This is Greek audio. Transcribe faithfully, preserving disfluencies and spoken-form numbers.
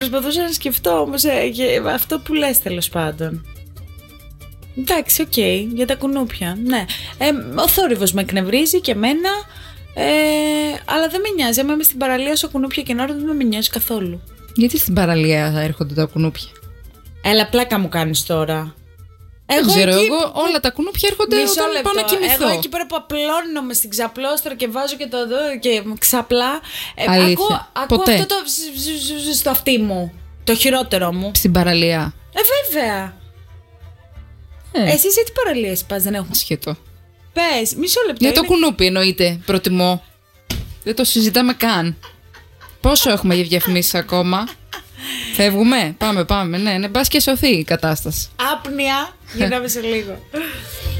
Προσπαθούσα να σκεφτώ όμως ε, αυτό που λες, τέλος πάντων. Εντάξει, οκ, okay, για τα κουνούπια. Ναι. Ε, ο θόρυβος με εκνευρίζει και εμένα. Ε, αλλά δεν με νοιάζει. Αν είμαι στην παραλία όσο κουνούπια και να έρθουν, δεν με νοιάζει καθόλου. Γιατί στην παραλία θα έρχονται τα κουνούπια? Έλα, πλάκα μου κάνεις τώρα. Δεν ξέρω, εκεί... εγώ όλα τα κουνούπια έρχονται όταν λεπτό. Πάω να κοιμηθώ. Εγώ εκεί πέρα που απλώνομαι στην ξαπλώστρα και βάζω και το εδώ και ξαπλά. Αλήθεια. Ε, ακούω, ακούω αυτό το στο αυτί μου. Το χειρότερο μου. Στην παραλία. Ε, βέβαια. Ε. Εσύ σε τι παραλίες πας, δεν έχουμε. Σχετό. Πες, μισό λεπτό. Για είναι... το κουνούπι εννοείται, προτιμώ. Δεν το συζητάμε καν. Πόσο έχουμε για διαφημίσεις ακόμα? Φεύγουμε, πάμε, πάμε. Ναι, ναι, μπας και σωθεί η κατάσταση. Άπνοια, γυρνάμε σε λίγο.